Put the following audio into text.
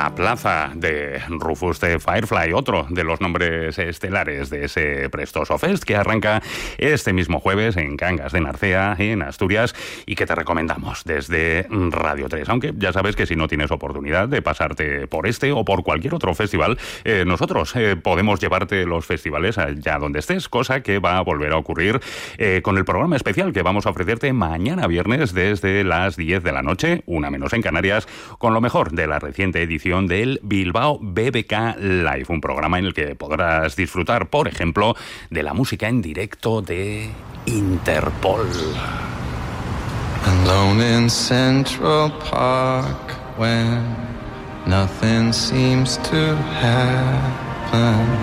la plaza de Rufus the Firefly, otro de los nombres estelares de ese prestoso fest que arranca este mismo jueves en Cangas de Narcea, en Asturias, y que te recomendamos desde Radio 3. Aunque ya sabes que si no tienes oportunidad de pasarte por este o por cualquier otro festival, nosotros podemos llevarte los festivales allá donde estés, cosa que va a volver a ocurrir con el programa especial que vamos a ofrecerte mañana viernes desde las 10 de la noche, 1:00 en Canarias, con lo mejor de la reciente edición del Bilbao BBK Live, un programa en el que podrás disfrutar, por ejemplo, de la música en directo de Interpol. Alone in Central Park when nothing seems to happen.